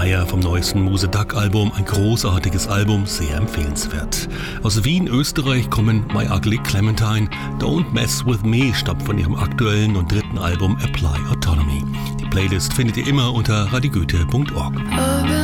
Meyer vom neuesten Muse Duck-Album. Ein großartiges Album, sehr empfehlenswert. Aus Wien, Österreich kommen My Ugly Clementine. Don't Mess With Me stammt von ihrem aktuellen und dritten Album Apply Autonomy. Die Playlist findet ihr immer unter radiogoethe.org.